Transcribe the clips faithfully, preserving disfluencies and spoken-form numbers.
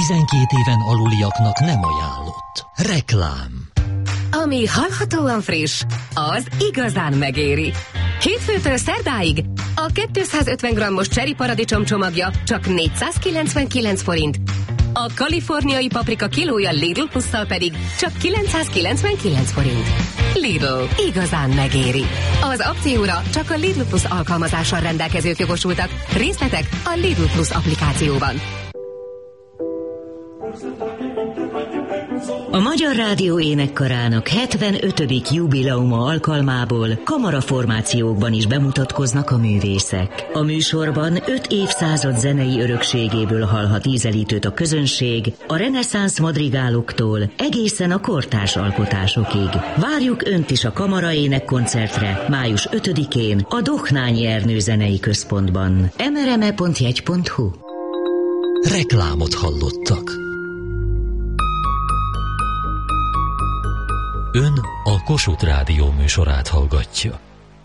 tizenkét éven aluliaknak nem ajánlott. Reklám. Ami hallhatóan friss, az igazán megéri. Hétfőtől szerdáig a kétszázötven grammos cseri paradicsom csomagja csak négyszázkilencvenkilenc forint, a kaliforniai paprika kilója Lidl plusszal pedig csak kilencszázkilencvenkilenc forint. Lidl, igazán megéri. Az akcióra csak a Lidl Plus alkalmazással rendelkezők jogosultak. Részletek a Lidl Plus applikációban. A Magyar Rádió Énekkarának hetvenötödik jubileuma alkalmából kamaraformációkban is bemutatkoznak a művészek. A műsorban öt évszázad zenei örökségéből hallhat ízelítőt a közönség, a reneszánsz madrigáloktól egészen a kortárs alkotásokig. Várjuk Önt is a kamaraénekkoncertre május ötödikén a Dohnányi Ernő Zenei Központban. mrme pont jegy pont hu. Reklámot hallottak. Ön a Kossuth Rádió műsorát hallgatja.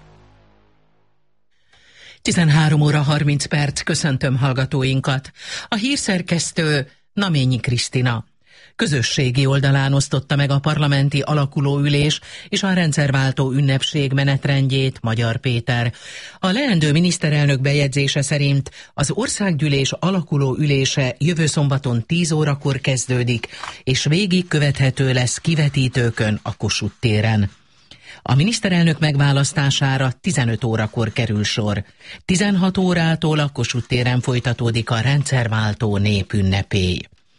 tizenhárom óra harminc perc, köszöntöm hallgatóinkat. A hírszerkesztő Naményi Krisztina. Közösségi oldalán osztotta meg a parlamenti alakulóülés és a rendszerváltó ünnepség menetrendjét Magyar Péter. A leendő miniszterelnök bejegyzése szerint az országgyűlés alakuló ülése jövő szombaton tíz órakor kezdődik, és végig követhető lesz kivetítőkön a Kossuth téren. A miniszterelnök megválasztására tizenöt órakor kerül sor. tizenhat órától a Kossuth téren folytatódik a rendszerváltó népünnepély.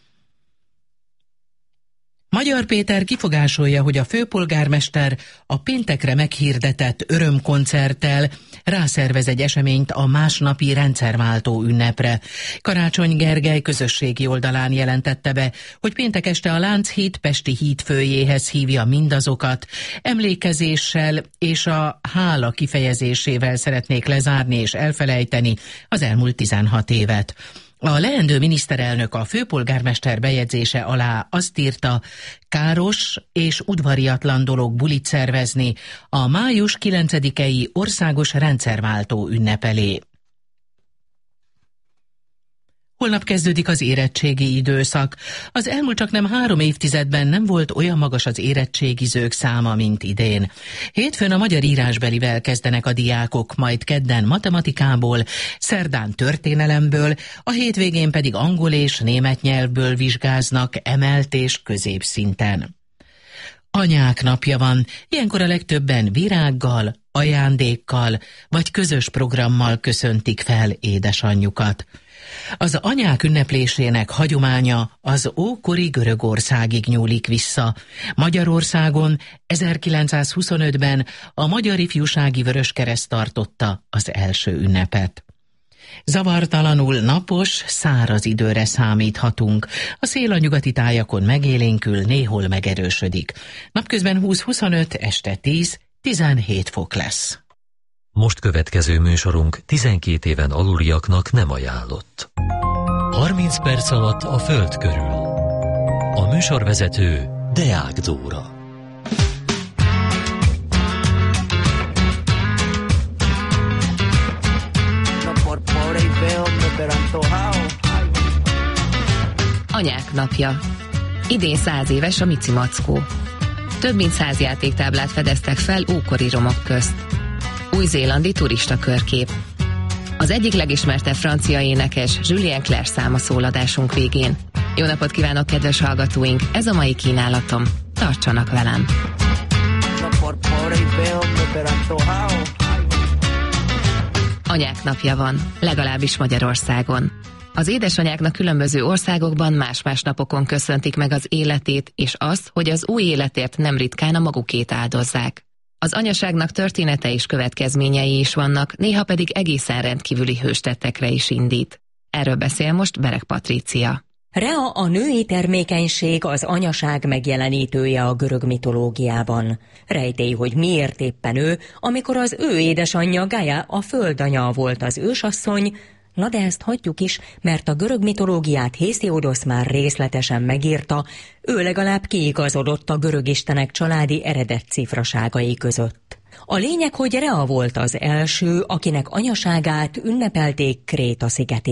Magyar Péter kifogásolja, hogy a főpolgármester a péntekre meghirdetett örömkoncerttel rászervez egy eseményt a másnapi rendszerváltó ünnepre. Karácsony Gergely közösségi oldalán jelentette be, hogy péntek este a Lánchíd pesti hídfőjéhez hívja mindazokat, emlékezéssel és a hála kifejezésével szeretnék lezárni és elfelejteni az elmúlt tizenhat évet. A leendő miniszterelnök a főpolgármester bejegyzése alá azt írta, káros és udvariatlan dolog bulit szervezni a május kilencedikei országos rendszerváltó ünnepelé. Holnap kezdődik az érettségi időszak. Az elmúlt csaknem három évtizedben nem volt olyan magas az érettségizők száma, mint idén. Hétfőn a magyar írásbelivel kezdenek a diákok, majd kedden matematikából, szerdán történelemből, a hétvégén pedig angol és német nyelvből vizsgáznak emelt és középszinten. Anyák napja van, ilyenkor a legtöbben virággal, ajándékkal vagy közös programmal köszöntik fel édesanyjukat. Az anyák ünneplésének hagyománya az ókori Görögországig nyúlik vissza. Magyarországon ezerkilencszázhuszonötben a Magyar Ifjúsági Vöröskereszt tartotta az első ünnepet. Zavartalanul napos, száraz időre számíthatunk. A szél a nyugati tájakon megélénkül, néhol megerősödik. Napközben húsz-huszonöt, este tíz-tizenhét fok lesz. Most következő műsorunk tizenkét éven aluliaknak nem ajánlott. harminc perc alatt a Föld körül. A műsorvezető Deák Dóra. Anyák napja. Idén száz éves a Mici Mackó. Több mint száz játéktáblát fedeztek fel ókori romok közt. Új-zélandi turista körkép. Az egyik legismertebb francia énekes Julien Clerc száma szól adásunk végén. Jó napot kívánok, kedves hallgatóink! Ez a mai kínálatom. Tartsanak velem! Anyák napja van, legalábbis Magyarországon. Az édesanyáknak különböző országokban más-más napokon köszöntik meg az életét, és azt, hogy az új életért nem ritkán a magukét áldozzák. Az anyaságnak története és következményei is vannak, néha pedig egészen rendkívüli hőstettekre is indít. Erről beszél most Bereg Patrícia. Rea a női termékenység, az anyaság megjelenítője a görög mitológiában. Rejtély, hogy miért éppen ő, amikor az ő édesanyja Gaia a földanya volt az ősasszony. Na de ezt hagyjuk is, mert a görög mitológiát Hésziodosz már részletesen megírta, ő legalább kiigazodott a görög istenek családi eredet cifraságai között. A lényeg, hogy Rea volt az első, akinek anyaságát ünnepelték Kréta szigetén.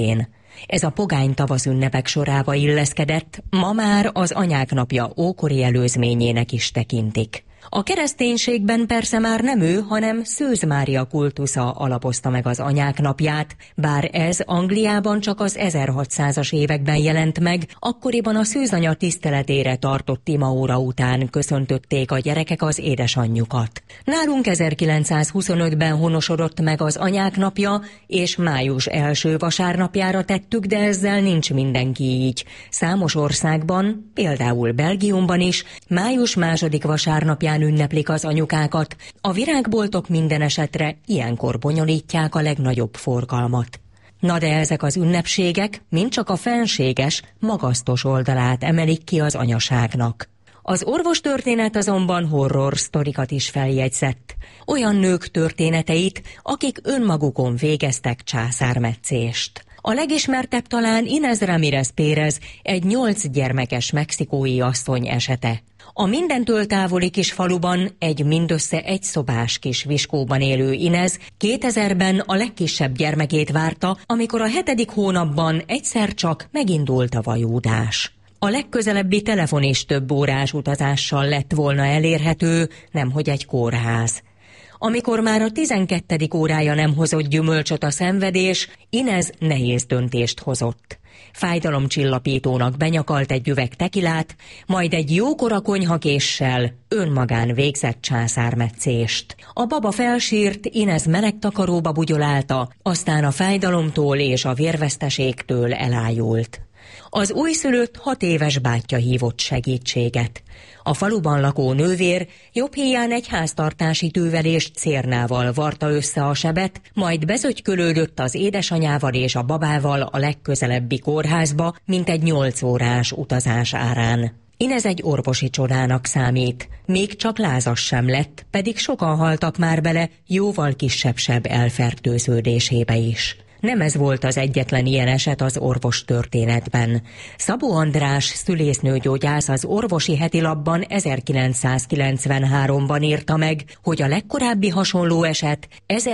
Ez a pogány tavaszünnepek sorába illeszkedett, ma már az Anyák Napja ókori előzményének is tekintik. A kereszténységben persze már nem ő, hanem Szűz Mária kultusza alapozta meg az Anyák Napját, bár ez Angliában csak az ezerhatszázas években jelent meg, akkoriban a szűzanya tiszteletére tartott imaóra után köszöntötték a gyerekek az édesanyjukat. Nálunk ezerkilencszázhuszonötben honosodott meg az Anyák Napja, és május első vasárnapjára tettük, de ezzel nincs mindenki így. Számos országban, például Belgiumban is, május második vasárnapján ünneplik az anyukákat. A virágboltok minden esetre ilyenkor bonyolítják a legnagyobb forgalmat. Na de ezek az ünnepségek mind csak a fenséges, magasztos oldalát emelik ki az anyaságnak. Az orvostörténet azonban horror sztorikat is feljegyzett. Olyan nők történeteit, akik önmagukon végeztek császármetszést. A legismertebb talán Inés Ramírez Pérez, egy nyolc gyermekes mexikói asszony esete. A mindentől távoli kis faluban, egy mindössze egy szobás kis viskóban élő Inés kétezerben a legkisebb gyermekét várta, amikor a hetedik hónapban egyszer csak megindult a vajúdás. A legközelebbi telefon is több órás utazással lett volna elérhető, nemhogy egy kórház. Amikor már a tizenkettedik órája nem hozott gyümölcsöt a szenvedés, Inés nehéz döntést hozott. Fájdalomcsillapítónak benyakalt egy üveg tekilát, majd egy jókora konyhakéssel önmagán végzett császármetszést. A baba felsírt, Inés meleg takaróba bugyolálta, aztán a fájdalomtól és a vérveszteségtől elájult. Az újszülött hat éves bátyja hívott segítséget. A faluban lakó nővér jobb híján egy háztartási tűvelést cérnával varta össze a sebet, majd bezögykölődött az édesanyával és a babával a legközelebbi kórházba, mint egy nyolc órás utazás árán. Inés egy orvosi csodának számít, még csak lázas sem lett, pedig sokan haltak már bele jóval kisebb-sebb elfertőződésébe is. Nem ez volt az egyetlen ilyen eset az orvostörténetben. Szabó András szülésznőgyógyász az Orvosi Hetilapban ezerkilencszázkilencvenháromban írta meg, hogy a legkorábbi hasonló eset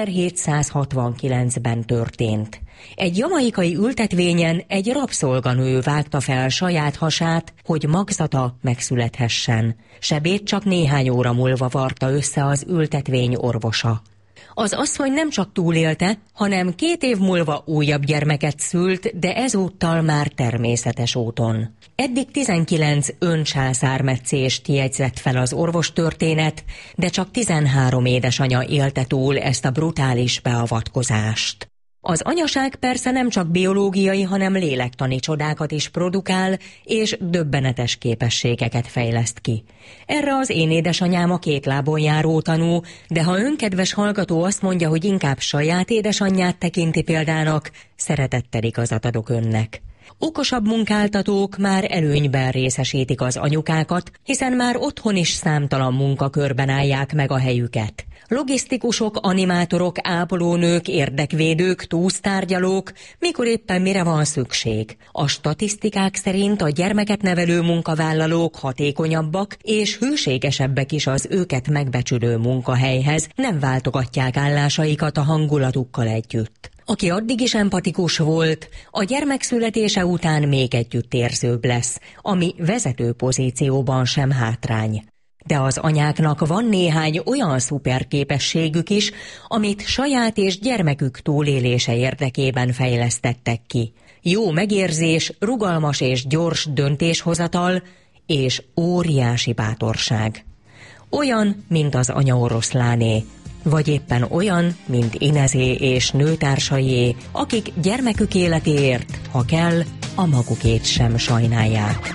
ezerhétszázhatvankilencben történt. Egy jamaikai ültetvényen egy rabszolganő vágta fel saját hasát, hogy magzata megszülethessen. Sebét csak néhány óra múlva varta össze az ültetvény orvosa. Az asszony nem csak túlélte, hanem két év múlva újabb gyermeket szült, de ezúttal már természetes úton. Eddig tizenkilenc öncsászármetszést jegyzett fel az orvostörténet, de csak tizenhárom édesanya élte túl ezt a brutális beavatkozást. Az anyaság persze nem csak biológiai, hanem lélektani csodákat is produkál, és döbbenetes képességeket fejleszt ki. Erre az én édesanyám a két lábon járó tanú, de ha önkedves hallgató azt mondja, hogy inkább saját édesanyját tekinti példának, szeretettel igazat adok önnek. Okosabb munkáltatók már előnyben részesítik az anyukákat, hiszen már otthon is számtalan munkakörben állják meg a helyüket. Logisztikusok, animátorok, ápolónők, érdekvédők, túsztárgyalók, mikor éppen mire van szükség. A statisztikák szerint a gyermeket nevelő munkavállalók hatékonyabbak és hűségesebbek is az őket megbecsülő munkahelyhez, nem váltogatják állásaikat a hangulatukkal együtt. Aki addig is empatikus volt, a gyermek születése után még együttérzőbb lesz, ami vezető pozícióban sem hátrány. De az anyáknak van néhány olyan szuperképességük is, amit saját és gyermekük túlélése érdekében fejlesztettek ki. Jó megérzés, rugalmas és gyors döntéshozatal és óriási bátorság. Olyan, mint az anya oroszláné, vagy éppen olyan, mint Inezé és nőtársaié, akik gyermekük életéért, ha kell, a magukét sem sajnálják.